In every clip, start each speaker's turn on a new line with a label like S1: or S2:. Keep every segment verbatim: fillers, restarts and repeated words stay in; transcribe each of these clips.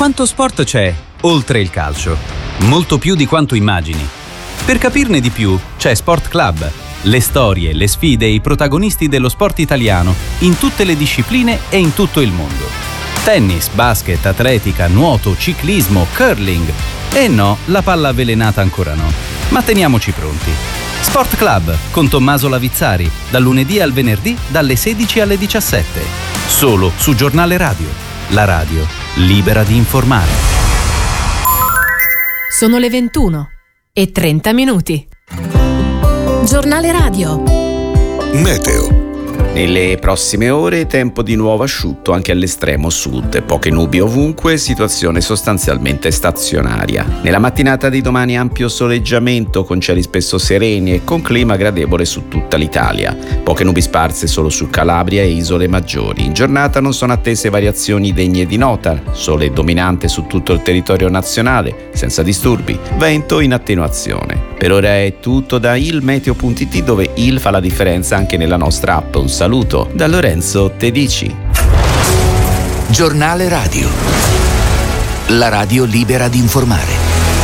S1: Quanto sport c'è oltre il calcio? Molto più di quanto immagini. Per capirne di più c'è Sport Club, le storie, le sfide e i protagonisti dello sport italiano in tutte le discipline e in tutto il mondo. Tennis, basket, atletica, nuoto, ciclismo, curling. E no, la palla avvelenata ancora no. Ma teniamoci pronti. Sport Club con Tommaso Lavizzari, dal lunedì al venerdì dalle sedici alle diciassette. Solo su Giornale Radio. La radio libera di informare.
S2: Sono le ventuno e trenta minuti. Giornale Radio.
S3: Meteo.
S4: Nelle prossime ore tempo di nuovo asciutto anche all'estremo sud, poche nubi ovunque, situazione sostanzialmente stazionaria. Nella mattinata di domani ampio soleggiamento con cieli spesso sereni e con clima gradevole su tutta l'Italia. Poche nubi sparse solo su Calabria e isole maggiori. In giornata non sono attese variazioni degne di nota, sole dominante su tutto il territorio nazionale, senza disturbi, vento in attenuazione. Per ora è tutto da ilmeteo punto it, dove il fa la differenza anche nella nostra app. Un saluto da Lorenzo Tedici.
S3: Giornale Radio. La radio libera di informare.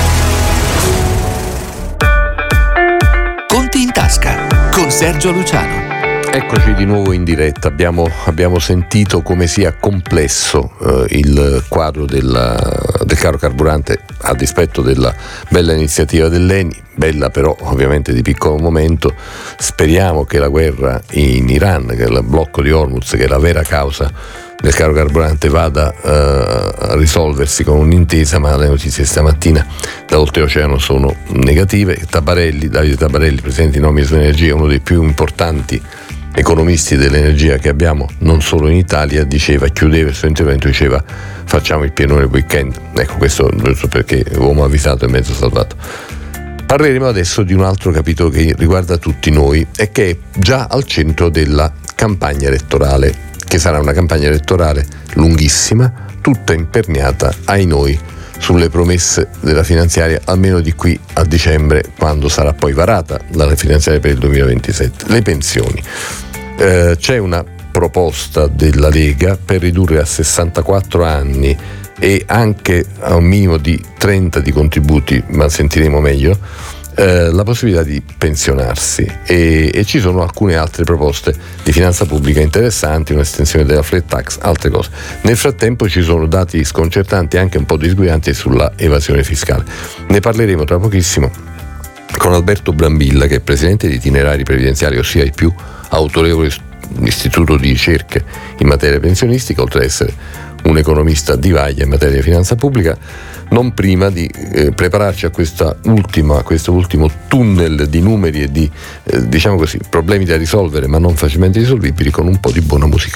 S3: Conti in tasca con Sergio Luciano.
S5: Eccoci di nuovo in diretta. Abbiamo, abbiamo sentito come sia complesso eh, il quadro della, del caro carburante, a dispetto della bella iniziativa dell'Eni, bella però ovviamente di piccolo momento. Speriamo che la guerra in Iran, che è il blocco di Hormuz, che è la vera causa del caro carburante, vada uh, a risolversi con un'intesa, ma le notizie stamattina da oltreoceano sono negative. Tabarelli, Davide Tabarelli, presidente di Nomis Energia, uno dei più importanti economisti dell'energia che abbiamo non solo in Italia, diceva, chiudeva il suo intervento, diceva facciamo il pieno nel weekend. Ecco, questo giusto perché uomo avvisato e mezzo salvato. Parleremo adesso di un altro capitolo che riguarda tutti noi e che è già al centro della campagna elettorale, che sarà una campagna elettorale lunghissima, tutta imperniata, ai noi, sulle promesse della finanziaria, almeno di qui a dicembre, quando sarà poi varata la finanziaria per il duemilaventisette. Le pensioni. Eh, c'è una proposta della Lega per ridurre a sessantaquattro anni e anche a un minimo di trenta di contributi, ma sentiremo meglio, eh, la possibilità di pensionarsi, e, e ci sono alcune altre proposte di finanza pubblica interessanti, un'estensione della flat tax, altre cose. Nel frattempo ci sono dati sconcertanti e anche un po' disguidanti sulla evasione fiscale. Ne parleremo tra pochissimo con Alberto Brambilla, che è presidente di Itinerari Previdenziali, ossia il più autorevole istituto di ricerche in materia pensionistica, oltre ad essere un economista di vaglia in materia di finanza pubblica, non prima di eh, prepararci a questa ultima, a questo ultimo tunnel di numeri e di eh, diciamo così problemi da risolvere ma non facilmente risolvibili, con un po' di buona musica.